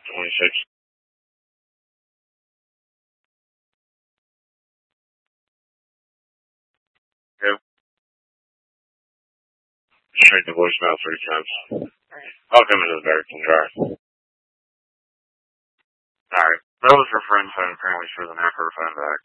26. Yep. Straight to voicemail 3 times. Welcome to the Barrington Drive. Alright. Those for friends and families for the macro phone back.